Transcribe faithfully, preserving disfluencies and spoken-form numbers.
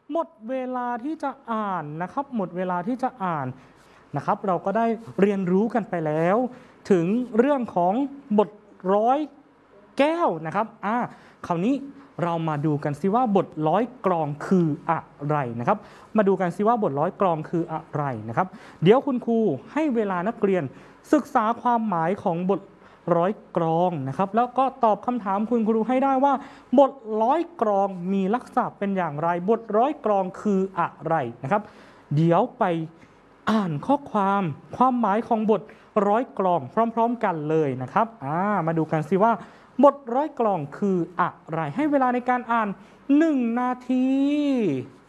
หมดเวลาที่จะอ่านนะครับหมดเวลาที่จะอ่านนะครับเราก็ได้เรียนรู้กันไปแล้วถึงเรื่องของบทร้อยแก้วนะครับอ่าคราวนี้เรามาดูกันซิว่าบทร้อยกลองคืออะไรนะครับมาดูกันซิว่าบทร้อยกลองคืออะไรนะครับเดี๋ยวคุณครูให้เวลานักเรียนศึกษาความหมายของบทร้อยกลองนะครับแล้วก็ตอบคำถามคุณครูให้ได้ว่าบทร้อยกลองมีลักษณะเป็นอย่างไรบทร้อยกลองคืออะไรนะครับเดี๋ยวไปอ่านข้อความความหมายของบทร้อยกลองพร้อมๆกันเลยนะครับอ่ามาดูกันสิว่าบทร้อยกลองคืออะไรให้เวลาในการอ่านหนึ่งนาที